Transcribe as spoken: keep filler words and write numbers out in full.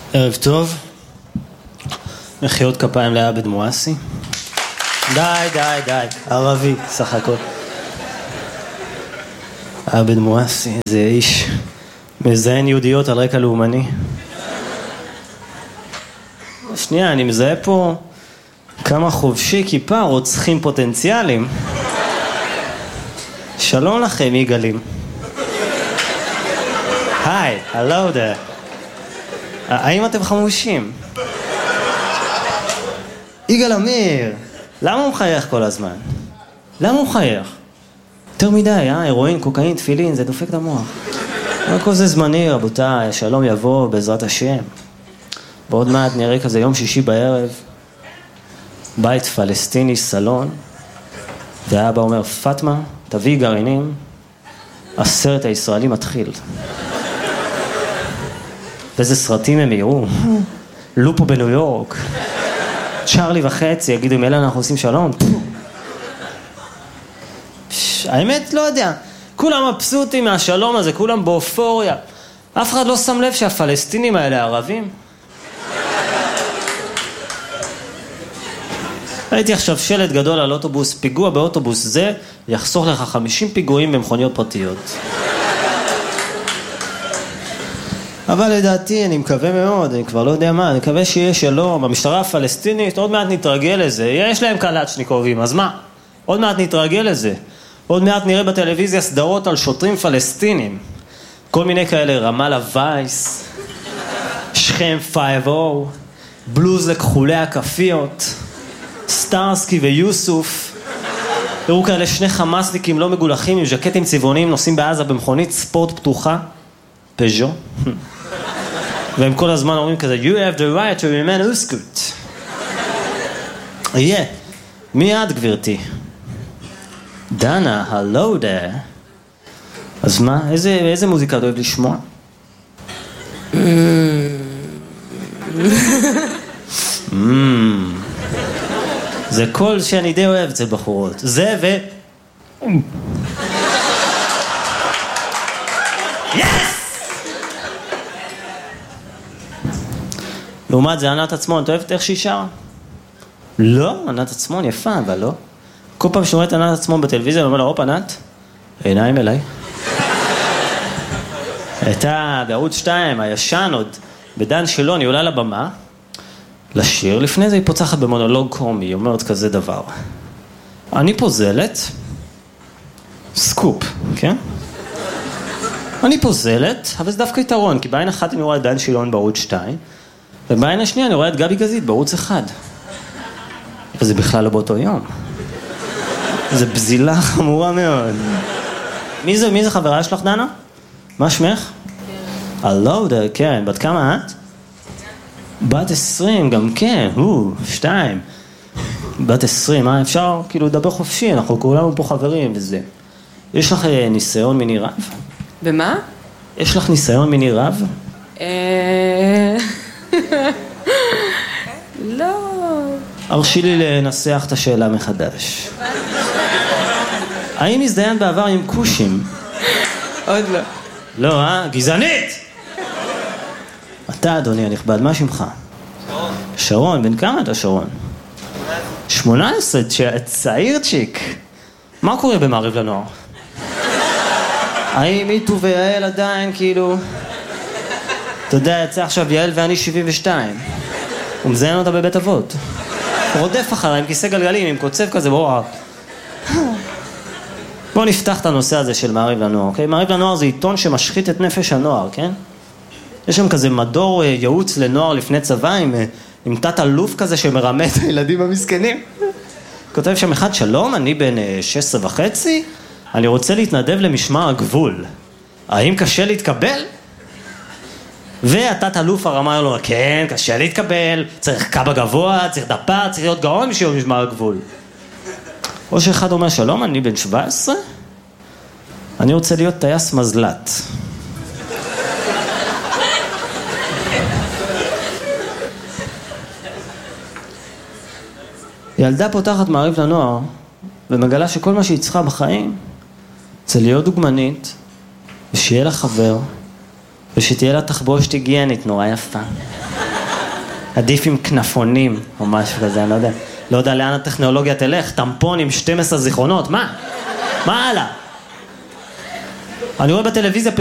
ערב טוב. מחיאות כפיים לעבד מואסי. די, די, די. ערבי, סך הכל. עבד מואסי, זה איש מזיין יהודיות על רקע לאומני. שנייה, אני מזהה פה כמה חובשי כיפה רוצחים פוטנציאליים. שלום לכם, יגאלים. היי, הלו דה. האם אתם חמושים? יגאל אמיר, למה הוא מחייך כל הזמן? למה הוא מחייך? יותר מדי, אה? הרואין, קוקאין, תפילין, זה דופק את המוח. כל זה זמני, רבותיי, שלום יבוא בעזרת השם. ועוד מעט נראה כזה יום שישי בערב, בית פלסטיני, סלון, והאבא אומר, פטמה, תביא גרעינים, הסרט הישראלי מתחיל. ואיזה סרטים הם יראו? לופו בניו יורק, צ'רלי וחצי, יגידו, אם אלה אנחנו עושים שלום? האמת, לא יודע. כולם מבסוטים מהשלום הזה, כולם באופוריה. אף אחד לא שם לב שהפלסטינים האלה ערבים. ראיתי עכשיו שלט גדול על אוטובוס, פיגוע באוטובוס זה יחסוך לך חמישים פיגועים במכוניות פרטיות. אבל לדעתי, אני מקווה מאוד, אני כבר לא יודע מה, אני מקווה שיהיה שלום, המשטרה הפלסטינית, עוד מעט נתרגל לזה, יש להם קלצ'ניקובים, אז מה? עוד מעט נתרגל לזה, עוד מעט נראה בטלוויזיה סדרות על שוטרים פלסטינים, כל מיני כאלה, רמאללה וייס, שכם פייב או, בלוז לכחולי הכפיות, סטארסקי ויוסוף, הראו כאלה שני חמאסניקים לא מגולחים עם ז'קטים צבעוניים נוסעים בעזה במכונית ספורט פתוחה, פז'ו, והם כל הזמן אומרים כזה, you have the right to remain uskut. יהיה, מי את גברתי? דנה, hello there. אז מה, איזה, איזה מוזיקה אתה אוהב לשמוע? זה קול שאני די אוהב את זה בחורות. זה ו... לעומת זה, ענת עצמון, אתה אוהבת איך שהיא שרה? לא, ענת עצמון יפה, אבל לא. כל פעם שומעת ענת עצמון בטלוויזיה, אני אומר לה, הופ, ענת, עיניים אליי. הייתה בערוץ שתיים, הישן עוד, בדן שלון, היא עולה לבמה, לשיר, לפני זה היא פוצחת במונולוג קומי, היא אומרת כזה דבר. אני פוזלת, סקופ, כן? אני פוזלת, אבל זה דווקא יתרון, כי בעין אחת אני רואה את דן שלון בערוץ שתיים, ובעין השנייה אני רואה את גבי גזית בערוץ אחד. וזה בכלל לא באותו יום. זה בזילה חמורה מאוד. מי זה, מי זה חברה שלך, דנה? מה שמך? הלו, כן, בת כמה את? בת עשרים, גם כן, הוא, שתיים. בת עשרים, מה אפשר כאילו לדבר חופשי, אנחנו כולנו פה חברים וזה. יש לך ניסיון מיני רב? במה? יש לך ניסיון מיני רב? אה... לא. הרשי לי לנסח את השאלה מחדש. האם הזדיין בעבר עם קושים? עוד לא. לא, אה? גזענית! אתה, אדוני הנכבד, מה שמך? שרון. שרון, בן כמה אתה שרון? שמונה עשרה, צעיר צ'יק. מה קורה במעריב לנוער? האם איתו ויעל עדיין, כאילו... אתה יודע, יצא עכשיו יעל ואני שבעים ושתיים. הוא מזיין אותה בבית אבות. הוא רודף אחריי עם כיסא גלגלים, עם קוצב כזה, בואו... בואו נפתח את הנושא הזה של מעריב לנוער, אוקיי? מעריב לנוער זה עיתון שמשחית את נפש הנוער, כן? יש שם כזה מדור ייעוץ לנוער לפני צבא, עם, עם תת אלוף כזה שמרמה את הילדים המסכנים. כותב שם אחד, שלום, אני בן שש עשרה וחצי, אני רוצה להתנדב למשמר הגבול. האם קשה להתקבל? והתת אלוף הרמה לו, כן, קשה להתקבל, צריך קב"א גבוה, צריך דפה, צריך להיות גאון בשביל משמר הגבול. או שאחד אומר, שלום, אני בן שבע עשרה, אני רוצה להיות טייס מזל"ט. ילדה פותחת מעריב לנוער, ומגלה שכל מה שהיא צריכה בחיים, זה להיות דוגמנית, ושיהיה לה חבר, ושתהיה לה תחבושת היגיינית נורא יפה. עדיף עם כנפונים או משהו כזה, אני לא יודע. לא יודע לאן הטכנולוגיה תלך, טמפון עם שתים עשרה זיכרונות, מה? מה הלאה? אני רואה בטלוויזיה